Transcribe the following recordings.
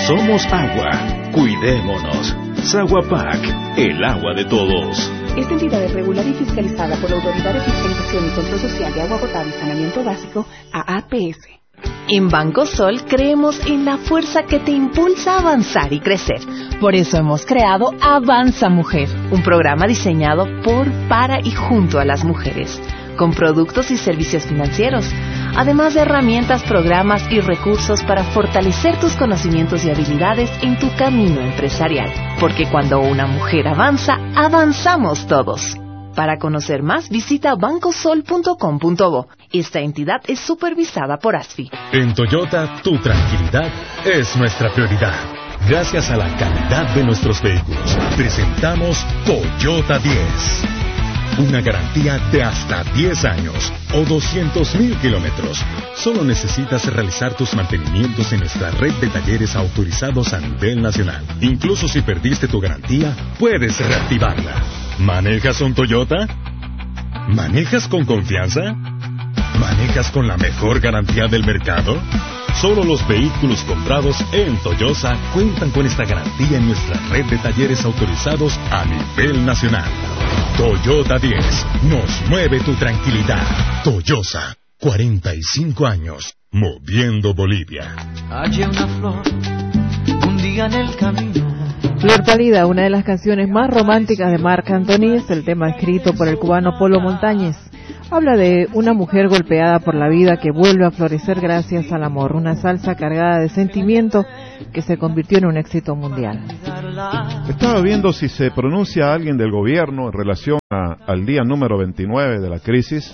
Somos agua. Cuidémonos. Saguapac, el agua de todos. Esta entidad es regular y fiscalizada por la Autoridad de Fiscalización y Control Social de Agua Potable y Saneamiento Básico, AAPS. En Banco Sol creemos en la fuerza que te impulsa a avanzar y crecer. Por eso hemos creado Avanza Mujer, un programa diseñado por, para y junto a las mujeres, con productos y servicios financieros, además de herramientas, programas y recursos para fortalecer tus conocimientos y habilidades en tu camino empresarial. Porque cuando una mujer avanza, avanzamos todos. Para conocer más, visita bancosol.com.bo. Esta entidad es supervisada por ASFI. En Toyota, tu tranquilidad es nuestra prioridad. Gracias a la calidad de nuestros vehículos, presentamos Toyota 10. Una garantía de hasta 10 años o 200,000 kilómetros. Solo necesitas realizar tus mantenimientos en nuestra red de talleres autorizados a nivel nacional. Incluso si perdiste tu garantía, puedes reactivarla. ¿Manejas un Toyota? ¿Manejas con confianza? ¿Manejas con la mejor garantía del mercado? Solo los vehículos comprados en Toyosa cuentan con esta garantía en nuestra red de talleres autorizados a nivel nacional. Toyota 10, nos mueve tu tranquilidad. Toyosa, 45 años, moviendo Bolivia. Hallé una flor, un día en el camino. Flor Pálida, una de las canciones más románticas de Marc Anthony, es el tema escrito por el cubano Polo Montañez. Habla de una mujer golpeada por la vida que vuelve a florecer gracias al amor, una salsa cargada de sentimiento que se convirtió en un éxito mundial. Estaba viendo si se pronuncia alguien del gobierno en relación al día número 29 de la crisis.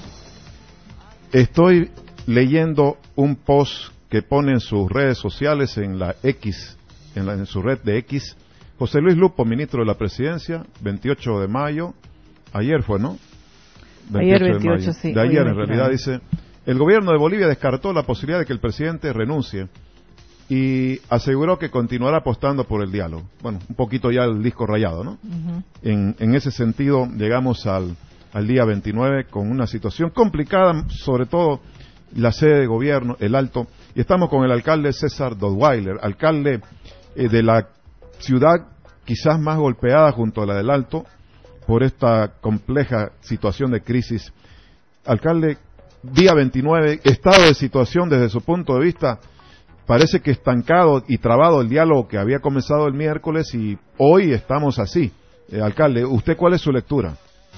Estoy leyendo un post que pone en sus redes sociales, en la X, en su red de X, José Luis Lupo, ministro de la Presidencia, 28 de mayo, ayer fue, ¿no? Ayer 28, sí. De ayer, en realidad, dice: el gobierno de Bolivia descartó la posibilidad de que el presidente renuncie y aseguró que continuará apostando por el diálogo. Bueno, un poquito ya el disco rayado, ¿no? Uh-huh. En ese sentido, llegamos al día 29 con una situación complicada, sobre todo la sede de gobierno, el Alto, y estamos con el alcalde César Dodweiler, alcalde de la ciudad quizás más golpeada junto a la del Alto por esta compleja situación de crisis. Alcalde, día 29, estado de situación desde su punto de vista, parece que estancado y trabado el diálogo que había comenzado el miércoles y hoy estamos así. Alcalde, ¿usted cuál es su lectura?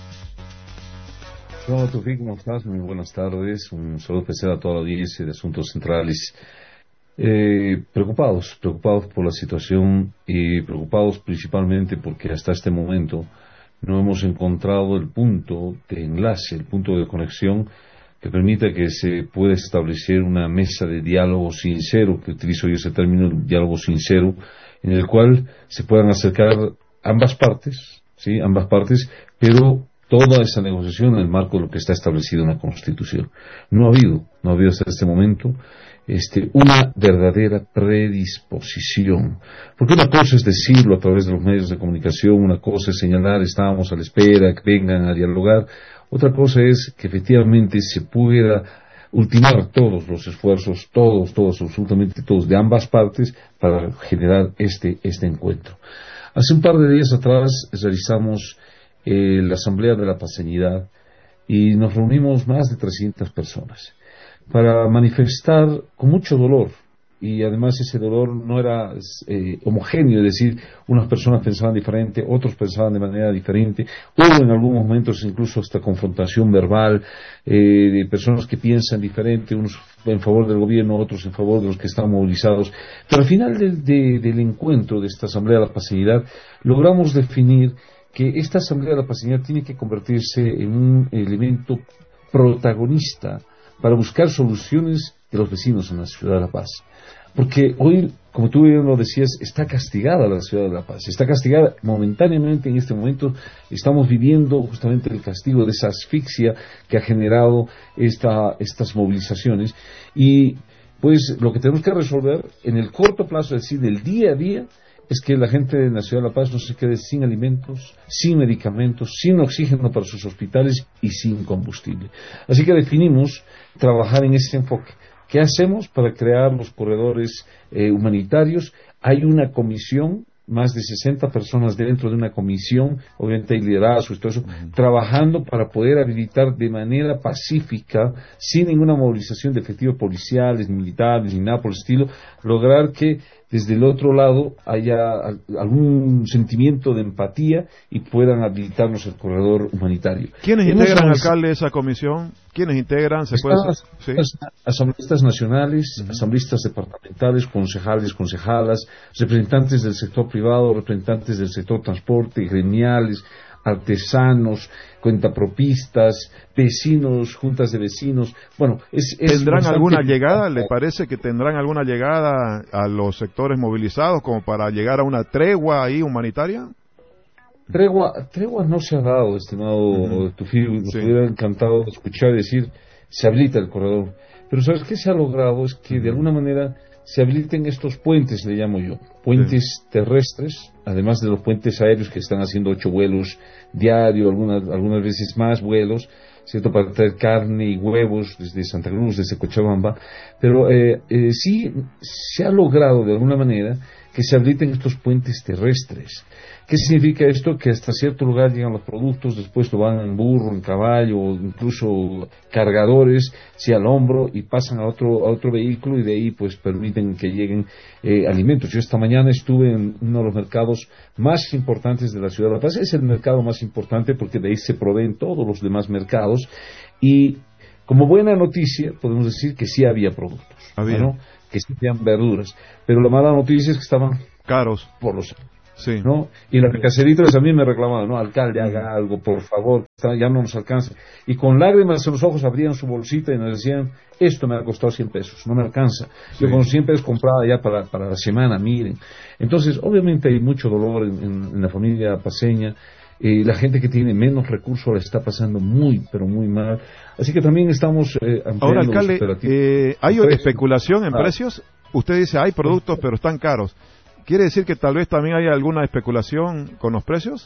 Hola, Tufik, ¿cómo estás? Muy buenas tardes. Un saludo especial a toda la audiencia de Asuntos Centrales. Preocupados por la situación y preocupados principalmente porque hasta este momento no hemos encontrado el punto de enlace, el punto de conexión que permita que se pueda establecer una mesa de diálogo sincero, que utilizo yo ese término, el diálogo sincero, en el cual se puedan acercar ambas partes, ¿sí? Ambas partes, pero toda esa negociación en el marco de lo que está establecido en la Constitución. No ha habido hasta este momento una verdadera predisposición. Porque una cosa es decirlo a través de los medios de comunicación, una cosa es señalar, estábamos a la espera, que vengan a dialogar, otra cosa es que efectivamente se pueda ultimar todos los esfuerzos, todos, absolutamente todos, de ambas partes, para generar este encuentro. Hace un par de días atrás realizamos la Asamblea de la Paceñidad y nos reunimos más de 300 personas para manifestar con mucho dolor, y además ese dolor no era homogéneo, es decir, unas personas pensaban diferente, otros pensaban de manera diferente, hubo en algunos momentos incluso hasta confrontación verbal de personas que piensan diferente, unos en favor del gobierno, otros en favor de los que están movilizados, pero al final del encuentro de esta Asamblea de la Paceñidad logramos definir que esta Asamblea de la Paceñidad tiene que convertirse en un elemento protagonista para buscar soluciones de los vecinos en la ciudad de La Paz. Porque hoy, como tú bien lo decías, está castigada la ciudad de La Paz, está castigada momentáneamente en este momento, estamos viviendo justamente el castigo de esa asfixia que ha generado estas movilizaciones, y pues lo que tenemos que resolver en el corto plazo, es decir, del día a día, es que la gente de la ciudad de La Paz no se quede sin alimentos, sin medicamentos, sin oxígeno para sus hospitales y sin combustible. Así que definimos trabajar en ese enfoque. ¿Qué hacemos para crear los corredores humanitarios hay una comisión, más de 60 personas dentro de una comisión, obviamente hay liderazgo y todo eso, trabajando para poder habilitar de manera pacífica, sin ninguna movilización de efectivos policiales, ni militares, ni nada por el estilo, lograr que desde el otro lado haya algún sentimiento de empatía y puedan habilitarnos el corredor humanitario. ¿Quiénes integran, alcalde, esa comisión? ¿Quiénes integran? Asambleístas nacionales, asambleístas departamentales, concejales, concejalas, representantes del sector privado, representantes del sector transporte, gremiales, artesanos, cuentapropistas, vecinos, juntas de vecinos. Bueno, ¿tendrán alguna llegada? ¿Le parece que tendrán alguna llegada a los sectores movilizados como para llegar a una tregua ahí humanitaria? Tregua no se ha dado, estimado Tufí. Nos hubiera encantado escuchar decir, se habilita el corredor. Pero ¿sabes qué se ha logrado? Es que de alguna manera se habiliten estos puentes, le llamo yo, puentes terrestres, además de los puentes aéreos que están haciendo 8 vuelos diario, algunas veces más vuelos, ¿cierto?, para traer carne y huevos desde Santa Cruz, desde Cochabamba, pero sí se ha logrado de alguna manera que se habiliten estos puentes terrestres. ¿Qué significa esto? Que hasta cierto lugar llegan los productos, después lo van en burro, en caballo, o incluso cargadores, sí, al hombro, y pasan a otro vehículo, y de ahí pues permiten que lleguen alimentos. Yo esta mañana estuve en uno de los mercados más importantes de la ciudad de La Paz. Es el mercado más importante porque de ahí se proveen todos los demás mercados, y como buena noticia podemos decir que sí había productos, ¿no?, que sí habían verduras, pero la mala noticia es que estaban caros por los... Sí. ¿No? Y las caseritas a mí me reclamaban, no, alcalde, haga algo, por favor, ya no nos alcanza. Y con lágrimas en los ojos abrían su bolsita y nos decían, esto me ha costado 100 pesos, no me alcanza. Yo con 100 pesos compraba ya para la semana, miren. Entonces, obviamente hay mucho dolor en la familia paceña. La gente que tiene menos recursos la está pasando muy, pero muy mal. Así que también estamos ampliando. Ahora, alcalde, ¿hay especulación en precios? Usted dice, hay productos, pero están caros. ¿Quiere decir que tal vez también haya alguna especulación con los precios?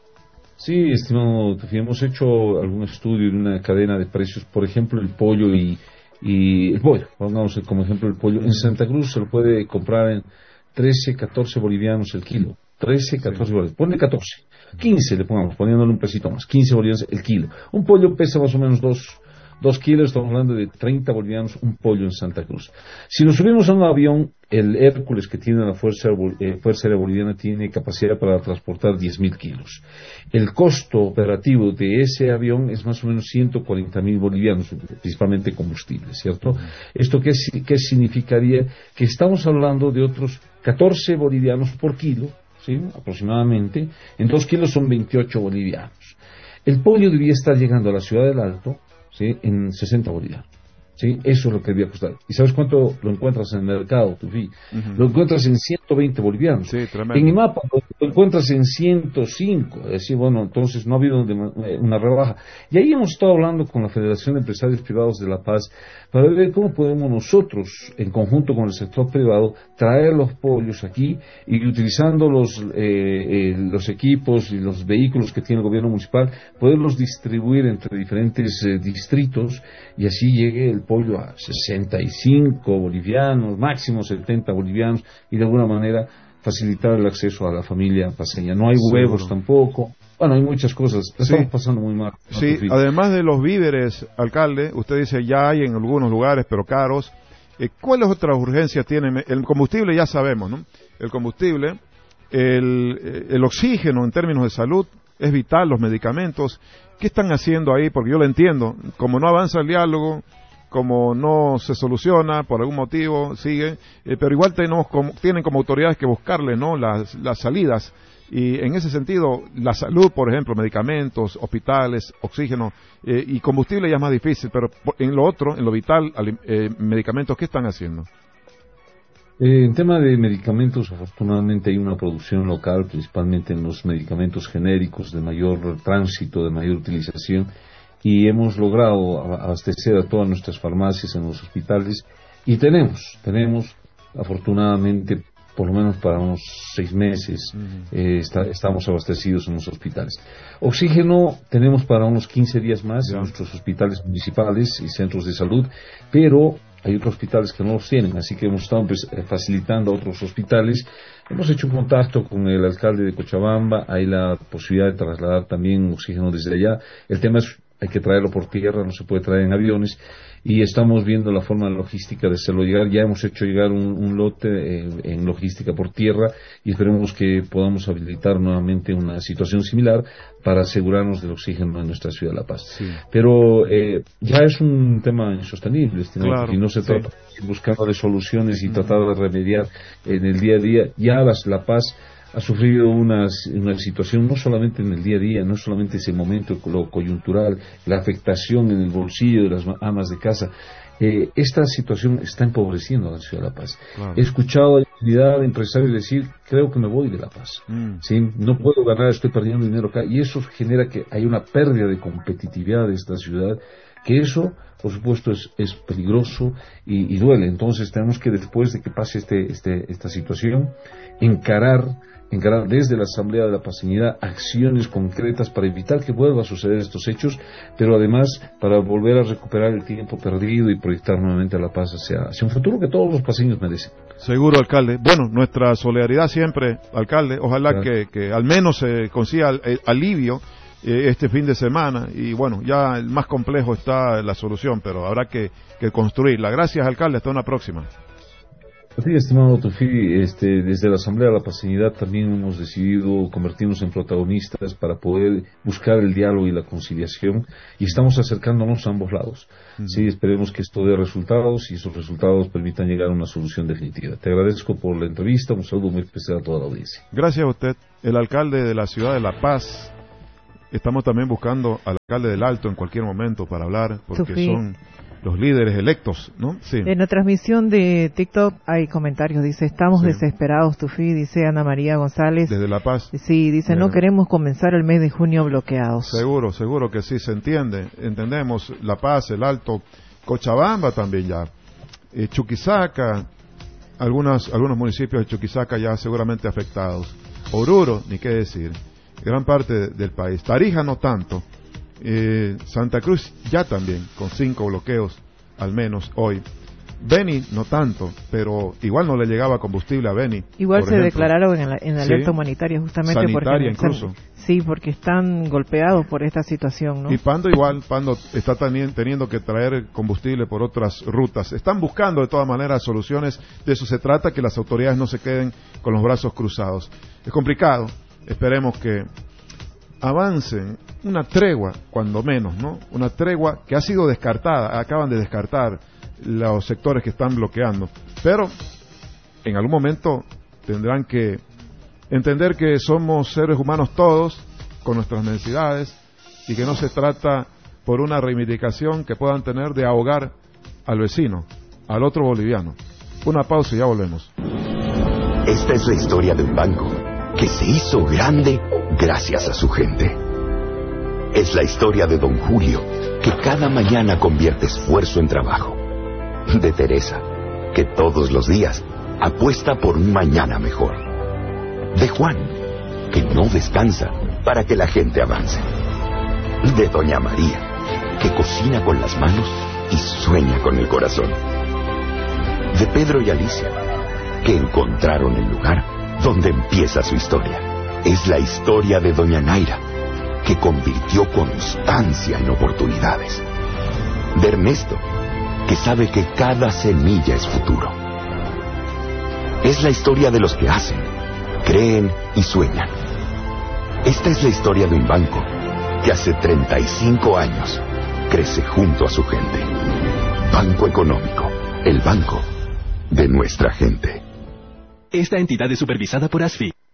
Sí, estimado, hemos hecho algún estudio de una cadena de precios, por ejemplo, el pollo y el pollo. Pongamos como ejemplo el pollo. En Santa Cruz se lo puede comprar en 13, 14 bolivianos el kilo. 13, 14 bolivianos. Ponle 14. 15 le pongamos, poniéndole un pesito más. 15 bolivianos el kilo. Un pollo pesa más o menos 2 kilos, estamos hablando de 30 bolivianos un pollo en Santa Cruz. Si nos subimos a un avión, el Hércules que tiene la Fuerza Aérea Boliviana tiene capacidad para transportar 10.000 kilos. El costo operativo de ese avión es más o menos 140.000 bolivianos, principalmente combustible, ¿cierto? ¿Esto qué significaría? Que estamos hablando de otros 14 bolivianos por kilo, ¿sí?, aproximadamente. En 2 kilos son 28 bolivianos. El pollo debía estar llegando a la Ciudad del Alto, ¿sí?, en 60 bolivianos. ¿Sí? Eso es lo que debía costar. ¿Y sabes cuánto lo encuentras en el mercado, Tufi? Lo encuentras en 120 bolivianos. Sí, en IMAPA lo encuentras en 105. Es decir, bueno, entonces no ha habido una rebaja. Y ahí hemos estado hablando con la Federación de Empresarios Privados de La Paz para ver cómo podemos nosotros, en conjunto con el sector privado, traer los pollos aquí y utilizando los equipos y los vehículos que tiene el gobierno municipal, poderlos distribuir entre diferentes distritos, y así llegue el pollo a 65 bolivianos, máximo 70 bolivianos, y de alguna manera facilitar el acceso a la familia paceña. No hay huevos tampoco. Bueno, hay muchas cosas. Estamos pasando muy mal. Sí, además de los víveres, alcalde, usted dice ya hay en algunos lugares, pero caros. ¿Cuáles otras urgencias tienen? El combustible ya sabemos, ¿no? El combustible, el oxígeno en términos de salud es vital, los medicamentos. ¿Qué están haciendo ahí? Porque yo lo entiendo. Como no avanza el diálogo, como no se soluciona, por algún motivo sigue, pero igual tienen como autoridades que buscarle, ¿no?, las salidas, y en ese sentido la salud, por ejemplo, medicamentos, hospitales, oxígeno y combustible ya es más difícil, pero en lo otro, en lo vital, medicamentos, ¿qué están haciendo? En tema de medicamentos, afortunadamente hay una producción local, principalmente en los medicamentos genéricos de mayor tránsito, de mayor utilización, y hemos logrado abastecer a todas nuestras farmacias en los hospitales, y tenemos afortunadamente por lo menos para unos 6 meses estamos abastecidos en los hospitales. Oxígeno tenemos para unos 15 días más en nuestros hospitales municipales y centros de salud, pero hay otros hospitales que no los tienen, así que hemos estado facilitando a otros hospitales. Hemos hecho un contacto con el alcalde de Cochabamba, hay la posibilidad de trasladar también oxígeno desde allá. El tema es, hay que traerlo por tierra, no se puede traer en aviones, y estamos viendo la forma logística de hacerlo llegar. Ya hemos hecho llegar un lote en logística por tierra, y esperemos que podamos habilitar nuevamente una situación similar para asegurarnos del oxígeno en nuestra ciudad de La Paz. Sí. Pero ya es un tema insostenible, claro, y no se trata de ir buscando soluciones y tratar de remediar en el día a día. Ya La Paz ha sufrido una situación no solamente en el día a día, no solamente ese momento lo coyuntural, la afectación en el bolsillo de las amas de casa. Esta situación está empobreciendo a la ciudad de La Paz. Claro. He escuchado a la comunidad de empresarios decir, creo que me voy de La Paz. ¿Sí? No puedo ganar, estoy perdiendo dinero acá. Y eso genera que hay una pérdida de competitividad de esta ciudad, que eso, por supuesto, es peligroso y duele. Entonces tenemos que, después de que pase esta situación, encarar desde la Asamblea de la Paceñidad acciones concretas para evitar que vuelva a suceder estos hechos, pero además para volver a recuperar el tiempo perdido y proyectar nuevamente a La Paz hacia un futuro que todos los paceños merecen. Seguro, alcalde. Bueno, nuestra solidaridad siempre, alcalde. Ojalá claro. que al menos se consiga alivio este fin de semana, y bueno, ya el más complejo está la solución, pero habrá que construirla. Gracias, alcalde, hasta una próxima. Sí, estimado Tufi, desde la Asamblea de la Paceñidad también hemos decidido convertirnos en protagonistas para poder buscar el diálogo y la conciliación, y estamos acercándonos a ambos lados. Sí, esperemos que esto dé resultados y esos resultados permitan llegar a una solución definitiva. Te agradezco por la entrevista, un saludo muy especial a toda la audiencia. Gracias a usted, el alcalde de la ciudad de La Paz. Estamos también buscando al alcalde del Alto en cualquier momento para hablar, porque Tufi, son los líderes electos, ¿no? Sí. En la transmisión de TikTok hay comentarios, dice, estamos desesperados, Tufi, dice Ana María González. Desde La Paz. Sí, dice, no queremos comenzar el mes de junio bloqueados. Seguro que sí, se entiende, entendemos, La Paz, el Alto, Cochabamba también ya, Chuquisaca, algunos municipios de Chuquisaca ya seguramente afectados, Oruro, ni qué decir, gran parte del país, Tarija no tanto, Santa Cruz ya también, con 5 bloqueos al menos hoy. Beni no tanto, pero igual no le llegaba combustible a Beni. Igual se declararon en alerta humanitaria justamente sanitaria incluso. Sí, porque están golpeados por esta situación, ¿no? Y Pando está también teniendo que traer combustible por otras rutas. Están buscando de todas maneras soluciones, de eso se trata, que las autoridades no se queden con los brazos cruzados. Es complicado, esperemos que avancen una tregua, cuando menos, ¿no? Una tregua que ha sido descartada, acaban de descartar los sectores que están bloqueando, pero en algún momento tendrán que entender que somos seres humanos todos, con nuestras necesidades, y que no se trata por una reivindicación que puedan tener de ahogar al vecino, al otro boliviano. Una pausa y ya volvemos. Esta es la historia de un banco que se hizo grande gracias a su gente. Es la historia de don Julio, que cada mañana convierte esfuerzo en trabajo. De Teresa, que todos los días apuesta por un mañana mejor. De Juan, que no descansa para que la gente avance. De doña María, que cocina con las manos y sueña con el corazón. De Pedro y Alicia, que encontraron el lugar donde empieza su historia. Es la historia de doña Naira, que convirtió constancia en oportunidades. De Ernesto, que sabe que cada semilla es futuro. Es la historia de los que hacen, creen y sueñan. Esta es la historia de un banco que hace 35 años crece junto a su gente. Banco Económico, el banco de nuestra gente. Esta entidad es supervisada por ASFI.